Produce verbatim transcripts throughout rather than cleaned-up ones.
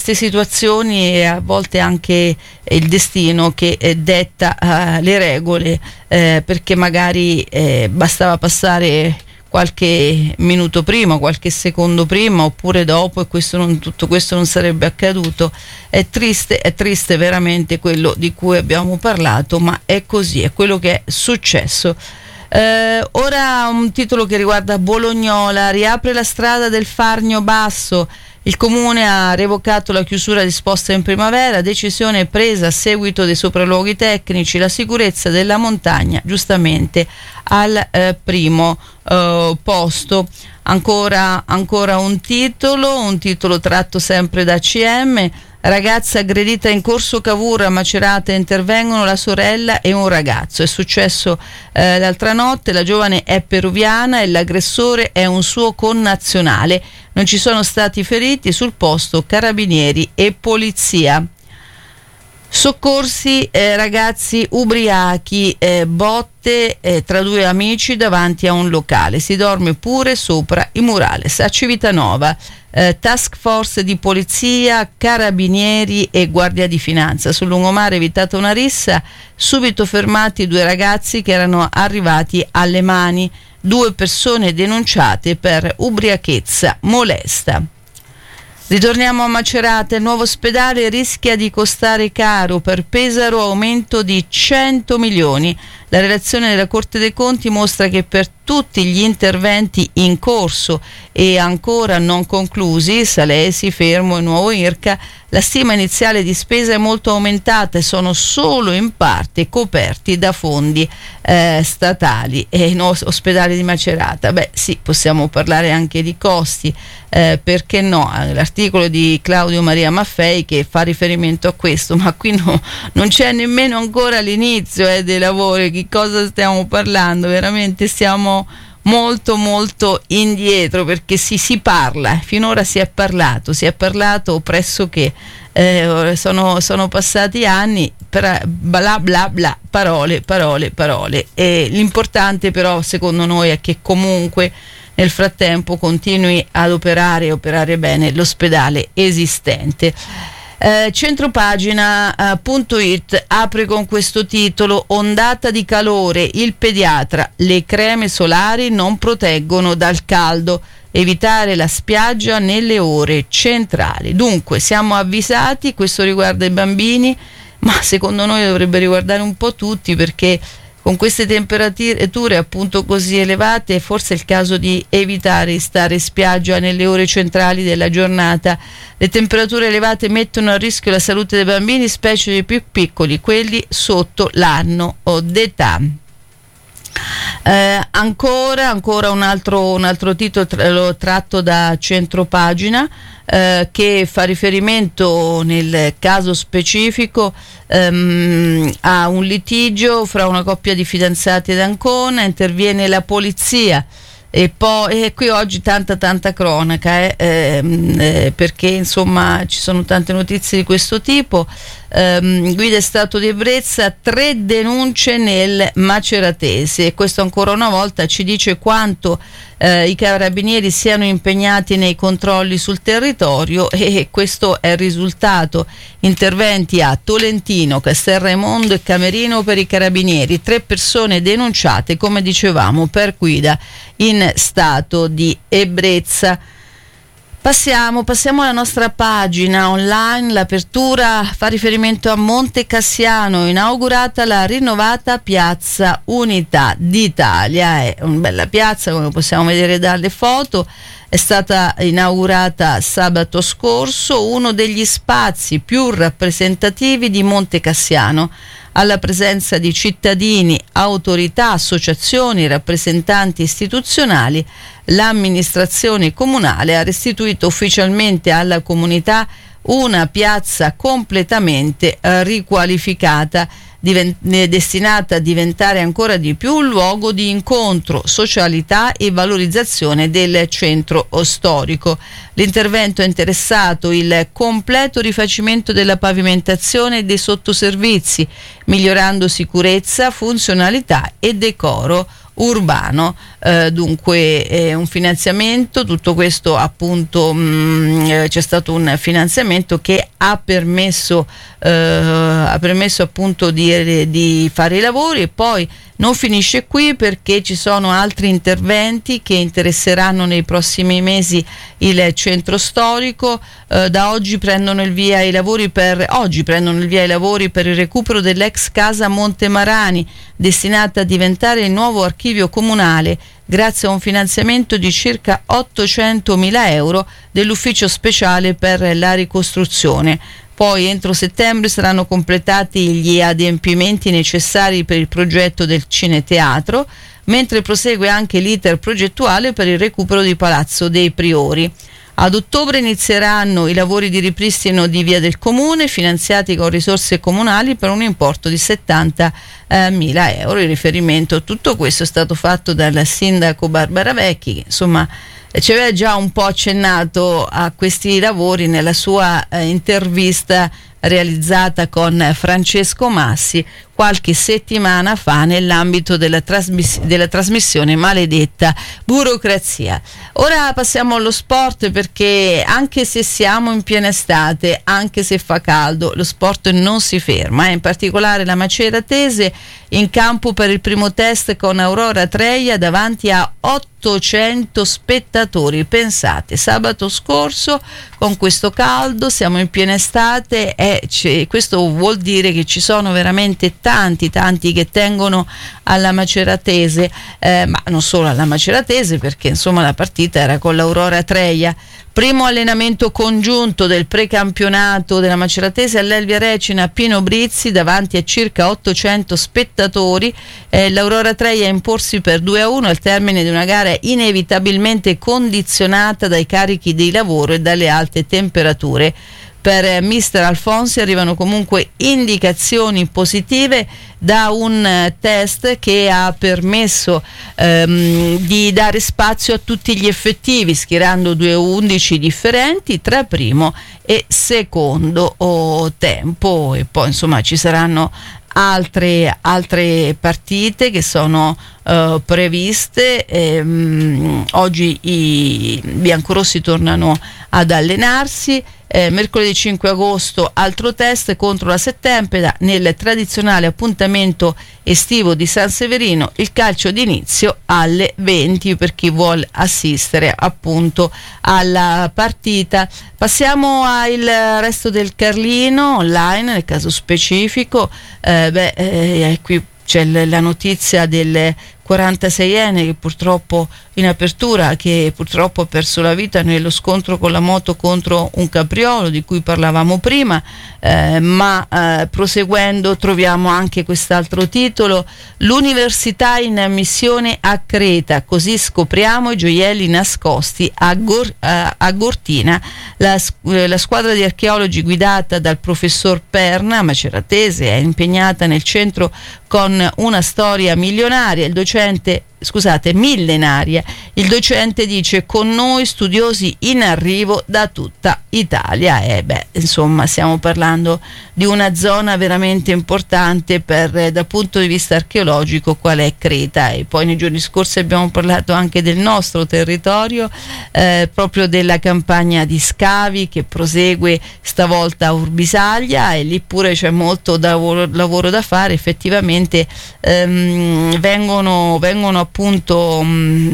queste situazioni è a volte anche il destino che eh, detta uh, le regole, eh, perché magari eh, bastava passare qualche minuto prima, qualche secondo prima oppure dopo, e questo non, tutto questo non sarebbe accaduto. È triste, è triste veramente quello di cui abbiamo parlato, ma è così, è quello che è successo. Eh, ora un titolo che riguarda Bolognola: riapre la strada del Fargno Basso. Il comune ha revocato la chiusura disposta in primavera, decisione presa a seguito dei sopralluoghi tecnici. La sicurezza della montagna giustamente al eh, primo eh, posto. Ancora, ancora un titolo, un titolo tratto sempre da C M. Ragazza aggredita in Corso Cavour a Macerata, intervengono la sorella e un ragazzo. È successo eh, l'altra notte, la giovane è peruviana e l'aggressore è un suo connazionale. Non ci sono stati feriti, sul posto carabinieri e polizia. Soccorsi eh, ragazzi ubriachi, eh, botte eh, tra due amici davanti a un locale, si dorme pure sopra i murales. A Civitanova, eh, task force di polizia, carabinieri e guardia di finanza. Sul lungomare evitata una rissa, subito fermati due ragazzi che erano arrivati alle mani, due persone denunciate per ubriachezza molesta. Ritorniamo a Macerata, il nuovo ospedale rischia di costare caro, per Pesaro aumento di cento milioni. La relazione della Corte dei Conti mostra che per tutti gli interventi in corso e ancora non conclusi, Salesi, Fermo e Nuovo Irca, la stima iniziale di spesa è molto aumentata e sono solo in parte coperti da fondi eh, statali. E i nuovi ospedali di Macerata, beh sì, possiamo parlare anche di costi, eh, perché no? L'articolo di Claudio Maria Maffei che fa riferimento a questo, ma qui no, non c'è nemmeno ancora l'inizio eh, dei lavori. Di cosa stiamo parlando? Veramente stiamo molto molto indietro, perché si, si parla, finora si è parlato, si è parlato pressoché, eh, sono, sono passati anni, per bla bla bla, parole, parole, parole. E l'importante però secondo noi è che comunque nel frattempo continui ad operare, operare bene l'ospedale esistente. Eh, centropagina punto it apre con questo titolo: ondata di calore, il pediatra, le creme solari non proteggono dal caldo, evitare la spiaggia nelle ore centrali. Dunque siamo avvisati, questo riguarda i bambini, ma secondo noi dovrebbe riguardare un po' tutti, perché con queste temperature appunto così elevate forse è il caso di evitare di stare in spiaggia nelle ore centrali della giornata. Le temperature elevate mettono a rischio la salute dei bambini, specie dei più piccoli, quelli sotto l'anno d'età. Eh, ancora, ancora un altro, un altro titolo tra, tratto da Centropagina, eh, che fa riferimento nel caso specifico ehm, a un litigio fra una coppia di fidanzati ad Ancona. Interviene la polizia. E poi e qui oggi tanta tanta cronaca eh, ehm, eh, perché insomma ci sono tante notizie di questo tipo. ehm, guida stato di ebbrezza, tre denunce nel Maceratese, e questo ancora una volta ci dice quanto eh, i carabinieri siano impegnati nei controlli sul territorio, e questo è il risultato: interventi a Tolentino, Castel Raimondo e Camerino per i carabinieri, tre persone denunciate come dicevamo per guida in stato di ebbrezza. Passiamo, passiamo alla nostra pagina online. L'apertura fa riferimento a Monte Cassiano, inaugurata la rinnovata Piazza Unità d'Italia. È una bella piazza, come possiamo vedere dalle foto. È stata inaugurata sabato scorso, uno degli spazi più rappresentativi di Monte Cassiano, alla presenza di cittadini, autorità, associazioni, rappresentanti istituzionali. L'amministrazione comunale ha restituito ufficialmente alla comunità una piazza completamente eh, riqualificata, divent- destinata a diventare ancora di più un luogo di incontro, socialità e valorizzazione del centro storico. L'intervento ha interessato il completo rifacimento della pavimentazione e dei sottoservizi, migliorando sicurezza, funzionalità e decoro urbano. Eh, dunque eh, un finanziamento, tutto questo appunto mh, eh, c'è stato un finanziamento che ha permesso eh, ha permesso appunto di, di fare i lavori, e poi non finisce qui, perché ci sono altri interventi che interesseranno nei prossimi mesi il centro storico. Eh, da oggi prendono il via i lavori per oggi prendono il via i lavori per il recupero dell'ex casa Montemarani, destinata a diventare il nuovo archivio comunale, grazie a un finanziamento di circa ottocentomila euro dell'ufficio speciale per la ricostruzione. Poi entro settembre saranno completati gli adempimenti necessari per il progetto del cineteatro, mentre prosegue anche l'iter progettuale per il recupero di Palazzo dei Priori. Ad ottobre inizieranno i lavori di ripristino di Via del Comune, finanziati con risorse comunali per un importo di settantamila euro. Il riferimento a tutto questo è stato fatto dal sindaco Barbara Vecchi, che insomma ci aveva già un po' accennato a questi lavori nella sua eh, intervista realizzata con Francesco Massi qualche settimana fa nell'ambito della, trasmiss- della trasmissione Maledetta Burocrazia. Ora passiamo allo sport, perché anche se siamo in piena estate, anche se fa caldo, lo sport non si ferma, eh. In particolare la Maceratese in campo per il primo test con Aurora Treia davanti a ottocento spettatori. Pensate, sabato scorso con questo caldo, siamo in piena estate e c- questo vuol dire che ci sono veramente tanti tanti che tengono alla Maceratese, eh, ma non solo alla Maceratese, perché insomma la partita era con l'Aurora Treia. Primo allenamento congiunto del precampionato della Maceratese all'Elvia Recina a Pino Brizzi davanti a circa ottocento spettatori. Eh, L'Aurora Treia a imporsi per due a uno al termine di una gara inevitabilmente condizionata dai carichi di lavoro e dalle alte temperature. Per eh, mister Alfonsi arrivano comunque indicazioni positive da un eh, test che ha permesso ehm, di dare spazio a tutti gli effettivi, schierando due undici differenti tra primo e secondo oh, tempo, e poi insomma ci saranno altre, altre partite che sono uh, previste. Ehm, oggi i biancorossi tornano ad allenarsi. Eh, mercoledì cinque agosto altro test contro la Settempeda nel tradizionale appuntamento estivo di San Severino, il calcio d'inizio alle venti per chi vuole assistere appunto alla partita. Passiamo al resto del Carlino online, nel caso specifico eh, beh, eh, qui c'è l- la notizia del quarantaseienne che purtroppo in apertura che purtroppo ha perso la vita nello scontro con la moto contro un capriolo di cui parlavamo prima, eh, ma eh, proseguendo troviamo anche quest'altro titolo: l'università in missione a Creta, così scopriamo i gioielli nascosti a, Gor- a, a Gortina. La, la squadra di archeologi guidata dal professor Perna, maceratese, è impegnata nel centro con una storia milionaria. Il docente scusate, millenaria. Il docente dice: con noi studiosi in arrivo da tutta Italia. E eh beh, insomma, stiamo parlando di una zona veramente importante per, eh, dal punto di vista archeologico, qual è Creta. E poi nei giorni scorsi abbiamo parlato anche del nostro territorio, eh, proprio della campagna di scavi che prosegue stavolta a Urbisaglia, e lì pure c'è molto da, lavoro da fare. Effettivamente ehm, vengono, vengono appunto mh,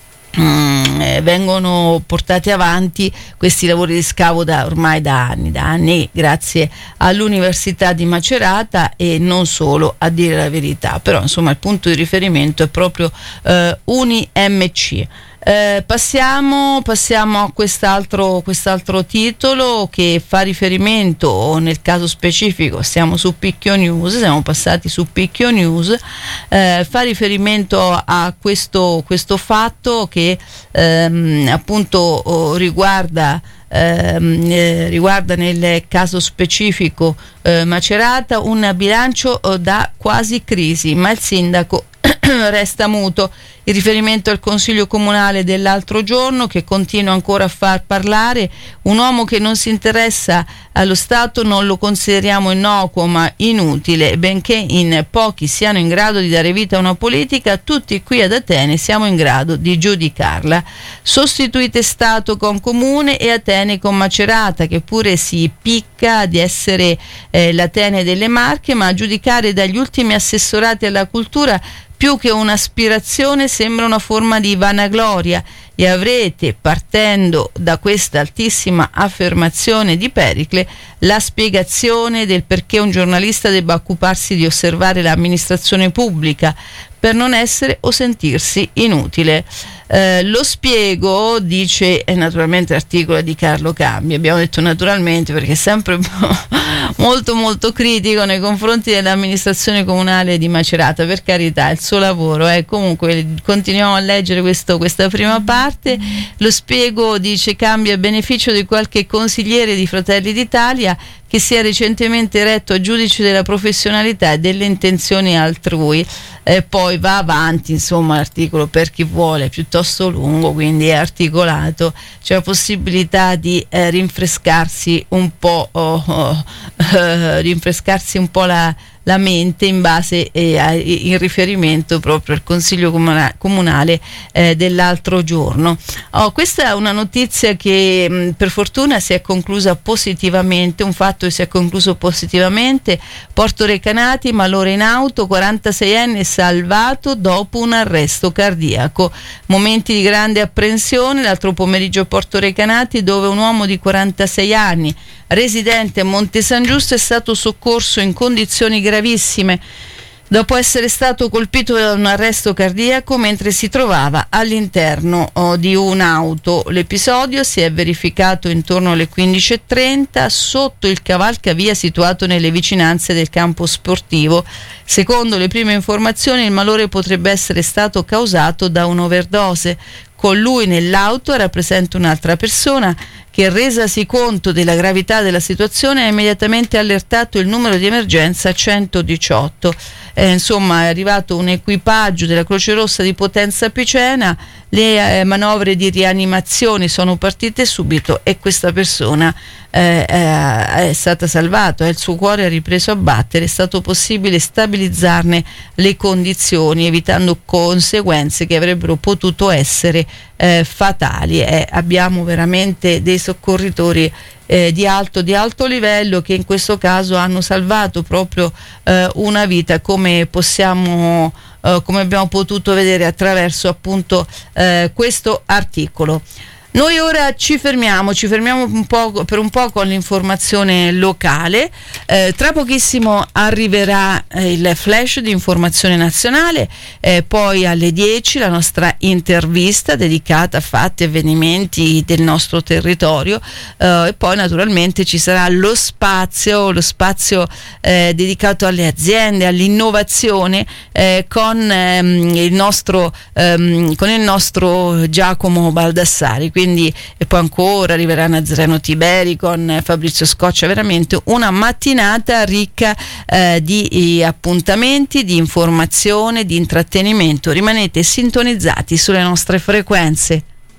mh, eh, vengono portati avanti questi lavori di scavo da ormai da anni, da anni grazie all'Università di Macerata, e non solo, a dire la verità. Però insomma il punto di riferimento è proprio eh, UniMC. Eh, passiamo, passiamo a quest'altro, quest'altro titolo che fa riferimento, nel caso specifico siamo su Picchio News, siamo passati su Picchio News, eh, fa riferimento a questo, questo fatto che ehm, appunto oh, riguarda ehm, eh, riguarda nel caso specifico eh, Macerata un bilancio oh, da quasi crisi, ma il sindaco resta muto. Il riferimento al Consiglio Comunale dell'altro giorno, che continua ancora a far parlare, un uomo che non si interessa allo Stato non lo consideriamo innocuo ma inutile, benché in pochi siano in grado di dare vita a una politica, tutti qui ad Atene siamo in grado di giudicarla. Sostituite Stato con Comune e Atene con Macerata, che pure si picca di essere eh, l'Atene delle Marche, ma a giudicare dagli ultimi assessorati alla cultura più che un'aspirazione sembra una forma di vanagloria, e avrete, partendo da questa altissima affermazione di Pericle, la spiegazione del perché un giornalista debba occuparsi di osservare l'amministrazione pubblica per non essere o sentirsi inutile. Eh, lo spiego, dice eh, naturalmente l'articolo di Carlo Cambi, abbiamo detto naturalmente perché è sempre molto molto critico nei confronti dell'amministrazione comunale di Macerata, per carità, è il suo lavoro, eh. Comunque continuiamo a leggere questo, questa prima parte. Lo spiego, dice Cambi, a beneficio di qualche consigliere di Fratelli d'Italia che si è recentemente eletto a giudice della professionalità e delle intenzioni altrui. E poi va avanti, insomma, l'articolo per chi vuole, piuttosto lungo, quindi è articolato, c'è la possibilità di eh, rinfrescarsi un po' oh, oh, eh, rinfrescarsi un po' la la mente in base eh, a, in riferimento proprio al Consiglio comuna- Comunale eh, dell'altro giorno. Oh, questa è una notizia che mh, per fortuna si è conclusa positivamente, un fatto che si è concluso positivamente. Porto Recanati, malore in auto, quarantaseienne salvato dopo un arresto cardiaco. Momenti di grande apprensione l'altro pomeriggio a Porto Recanati, dove un uomo di quarantasei anni, residente a Monte San Giusto, è stato soccorso in condizioni gravissime dopo essere stato colpito da un arresto cardiaco mentre si trovava all'interno oh, di un'auto. L'episodio si è verificato intorno alle quindici e trenta sotto il cavalcavia situato nelle vicinanze del campo sportivo. Secondo le prime informazioni, il malore potrebbe essere stato causato da un'overdose. Con lui nell'auto era presente un'altra persona che, resasi conto della gravità della situazione, ha immediatamente allertato il numero di emergenza centodiciotto. Eh, insomma, è arrivato un equipaggio della Croce Rossa di Potenza Picena, le eh, manovre di rianimazione sono partite subito e questa persona eh, è stata salvata, il suo cuore ha ripreso a battere, è stato possibile stabilizzarne le condizioni, evitando conseguenze che avrebbero potuto essere eh, fatali. Eh, abbiamo veramente dei soccorritori eh, di alto di alto livello che in questo caso hanno salvato proprio eh, una vita, come possiamo eh, come abbiamo potuto vedere attraverso appunto eh, questo articolo. Noi ora ci fermiamo, ci fermiamo un po', per un po' con l'informazione locale. Eh, tra pochissimo arriverà eh, il flash di informazione nazionale, eh, poi alle dieci la nostra intervista dedicata a fatti e avvenimenti del nostro territorio, eh, e poi naturalmente ci sarà lo spazio, lo spazio eh, dedicato alle aziende, all'innovazione eh, con, ehm, il nostro, ehm, con il nostro Giacomo Baldassari. Quindi, e poi ancora arriverà Nazareno Tiberi con Fabrizio Scoccia, veramente una mattinata ricca eh, di appuntamenti, di informazione, di intrattenimento. Rimanete sintonizzati sulle nostre frequenze.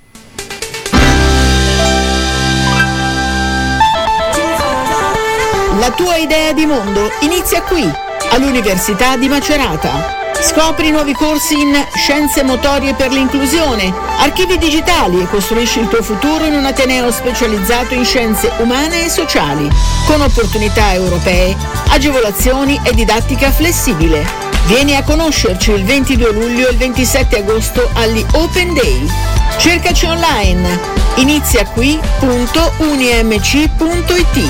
La tua idea di mondo inizia qui, all'Università di Macerata. Scopri nuovi corsi in Scienze Motorie per l'Inclusione, Archivi Digitali e costruisci il tuo futuro in un ateneo specializzato in scienze umane e sociali, con opportunità europee, agevolazioni e didattica flessibile. Vieni a conoscerci il ventidue luglio e il ventisette agosto agli Open Day. Cercaci online, iniziaqui punto unimc punto it.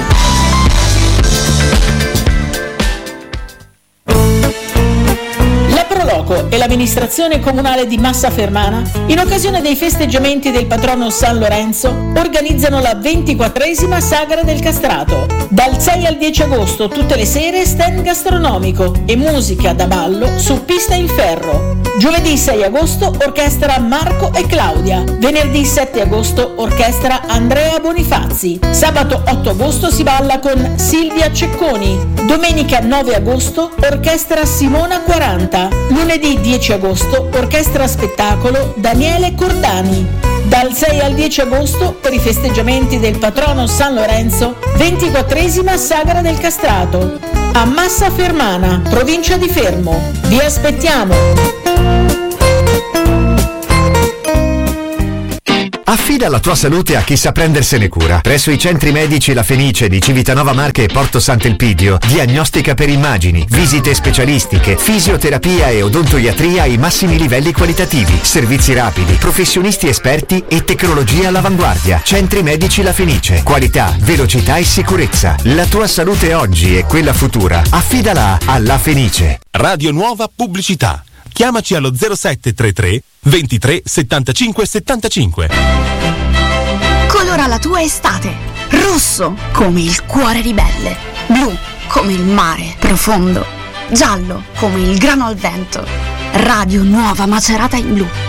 Proloco e l'amministrazione comunale di Massa Fermana, in occasione dei festeggiamenti del patrono San Lorenzo, organizzano la ventiquattresima Sagra del Castrato. Dal sei al dieci agosto, tutte le sere, stand gastronomico e musica da ballo su pista in ferro. Giovedì sei agosto, orchestra Marco e Claudia. Venerdì sette agosto, orchestra Andrea Bonifazzi. Sabato otto agosto si balla con Silvia Cecconi. Domenica nove agosto, orchestra Simona quaranta. Lunedì dieci undici agosto, orchestra spettacolo Daniele Cordani. Dal sei al dieci agosto, per i festeggiamenti del patrono San Lorenzo, ventiquattresima Sagra del Castrato, a Massa Fermana, provincia di Fermo. Vi aspettiamo! Affida la tua salute a chi sa prendersene cura. Presso i centri medici La Fenice di Civitanova Marche e Porto Sant'Elpidio, diagnostica per immagini, visite specialistiche, fisioterapia e odontoiatria ai massimi livelli qualitativi, servizi rapidi, professionisti esperti e tecnologia all'avanguardia. Centri medici La Fenice. Qualità, velocità e sicurezza. La tua salute oggi e quella futura. Affidala a La Fenice. Radio Nuova Pubblicità. Chiamaci allo zero sette tre tre ventitré settantacinque settantacinque. Colora la tua estate. Rosso come il cuore ribelle. Blu come il mare profondo. Giallo come il grano al vento. Radio Nuova Macerata in blu.